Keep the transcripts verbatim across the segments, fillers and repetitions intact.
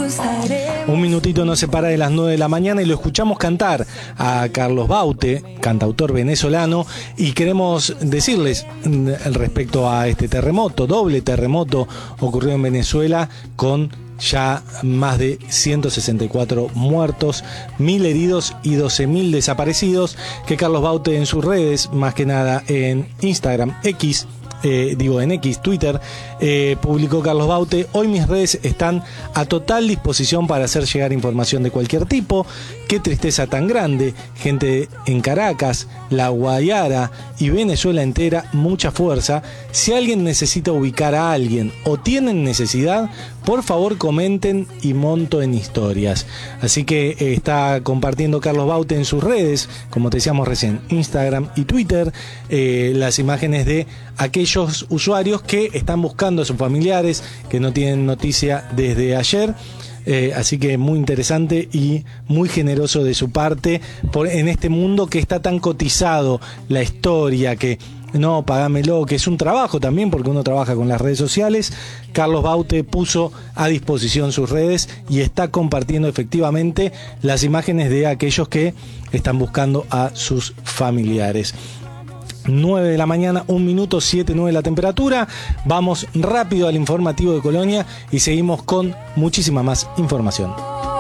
Un minutito nos separa de las nueve de la mañana y lo escuchamos cantar a Carlos Baute, cantautor venezolano, y queremos decirles respecto a este terremoto, doble terremoto ocurrido en Venezuela con ya más de ciento sesenta y cuatro muertos, mil heridos y doce mil desaparecidos, que Carlos Baute en sus redes, más que nada en Instagram, X, Eh, digo en X, Twitter, eh, publicó Carlos Baute: hoy mis redes están a total disposición para hacer llegar información de cualquier tipo. Qué tristeza tan grande, gente en Caracas, La Guayara y Venezuela entera, mucha fuerza. Si alguien necesita ubicar a alguien o tienen necesidad, por favor comenten y monto en historias. Así que eh, está compartiendo Carlos Baute en sus redes, como te decíamos recién, Instagram y Twitter, eh, las imágenes de aquellos usuarios que están buscando a sus familiares, que no tienen noticia desde ayer. Eh, así que muy interesante y muy generoso de su parte por, en este mundo que está tan cotizado, la historia, que no, pagámelo, que es un trabajo también porque uno trabaja con las redes sociales. Carlos Baute puso a disposición sus redes y está compartiendo efectivamente las imágenes de aquellos que están buscando a sus familiares. nueve de la mañana, un minuto, siete, nueve la temperatura. Vamos rápido al informativo de Colonia y seguimos con muchísima más información.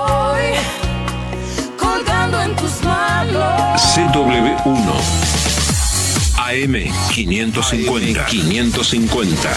C W uno A M quinientos cincuenta quinientos cincuenta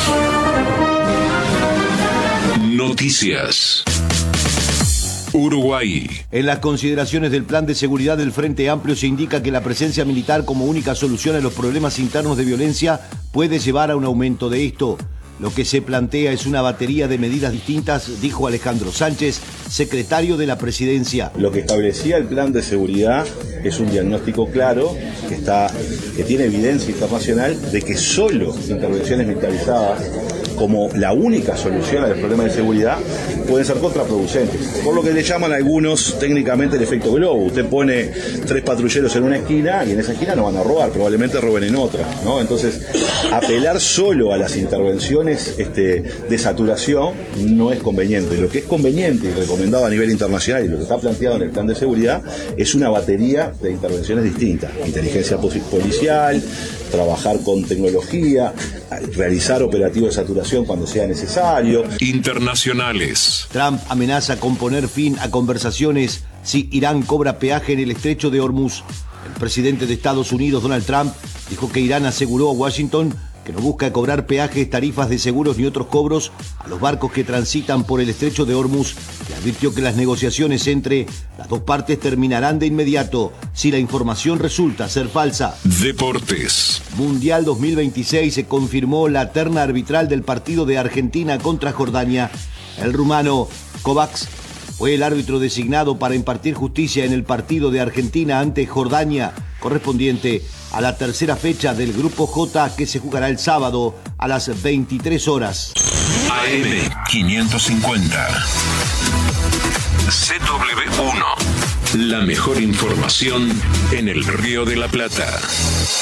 Noticias. Uruguay. En las consideraciones del Plan de Seguridad del Frente Amplio se indica que la presencia militar como única solución a los problemas internos de violencia puede llevar a un aumento de esto. Lo que se plantea es una batería de medidas distintas, dijo Alejandro Sánchez, secretario de la Presidencia. Lo que establecía el Plan de Seguridad es un diagnóstico claro, que, está, que tiene evidencia internacional de que solo intervenciones militarizadas como la única solución a los problemas de seguridad pueden ser contraproducentes. Por lo que le llaman a algunos técnicamente el efecto globo. Usted pone tres patrulleros en una esquina y en esa esquina no van a robar, probablemente roben en otra, ¿no? Entonces, apelar solo a las intervenciones este, de saturación no es conveniente. Lo que es conveniente y recomendado a nivel internacional y lo que está planteado en el Plan de Seguridad es una batería de intervenciones distintas. Inteligencia policial, trabajar con tecnología, realizar operativos de saturación cuando sea necesario. Internacionales. Trump amenaza con poner fin a conversaciones si Irán cobra peaje en el estrecho de Hormuz. El presidente de Estados Unidos, Donald Trump, dijo que Irán aseguró a Washington que no busca cobrar peajes, tarifas de seguros ni otros cobros a los barcos que transitan por el estrecho de Hormuz, y advirtió que las negociaciones entre las dos partes terminarán de inmediato si la información resulta ser falsa. Deportes. Mundial dos mil veintiséis se confirmó la terna arbitral del partido de Argentina contra Jordania. El rumano Kovacs fue el árbitro designado para impartir justicia en el partido de Argentina ante Jordania, correspondiente a la tercera fecha del Grupo J, que se jugará el sábado a las veintitrés horas. A M quinientos cincuenta C W uno. La mejor información en el Río de la Plata.